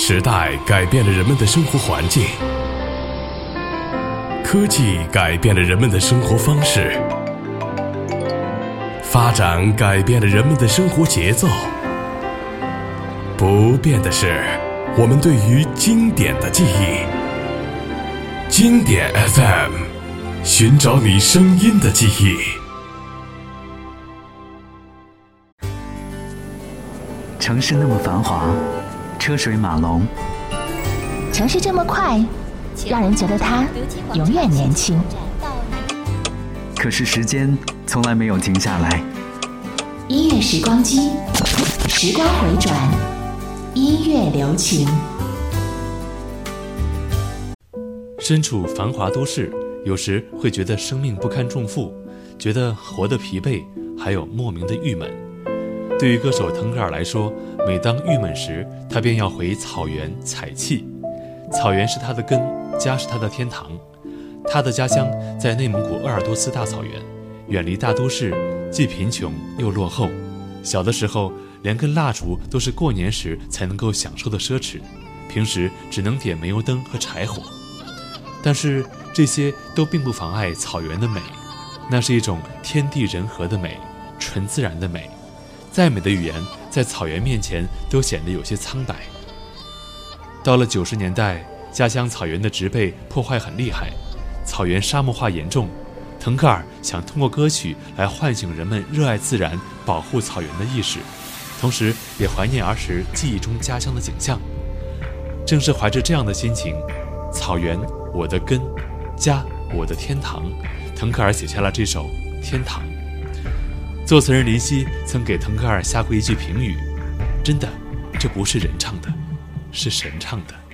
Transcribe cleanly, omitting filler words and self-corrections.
时代改变了人们的生活环境，科技改变了人们的生活方式，发展改变了人们的生活节奏。不变的是我们对于经典的记忆。经典 FM， 寻找你声音的记忆。 城市那么繁华，车水马龙， 城市这么快，让人觉得它永远年轻。 可是时间从来没有停下来。 音乐时光机，时光回转，音乐留情。 身处繁华都市，有时会觉得生命不堪重负，觉得活得疲惫，还有莫名的郁闷。对于歌手腾格尔来说，每当郁闷时，他便要回草原采气。草原是他的根，家是他的天堂。他的家乡在内蒙古鄂尔多斯大草原，远离大都市，既贫穷又落后。小的时候，连根蜡烛都是过年时才能够享受的奢侈，平时只能点煤油灯和柴火。但是这些都并不妨碍草原的美，那是一种天地人和的美，纯自然的美。再美的语言在草原面前都显得有些苍白。到了90年代，家乡草原的植被破坏很厉害，草原沙漠化严重。腾格尔想通过歌曲来唤醒人们热爱自然、保护草原的意识，同时也怀念儿时记忆中家乡的景象。正是怀着这样的心情，草原我的根，家我的天堂，腾格尔写下了这首《天堂》。作词人林夕曾给腾格尔下过一句评语：真的，这不是人唱的，是神唱的。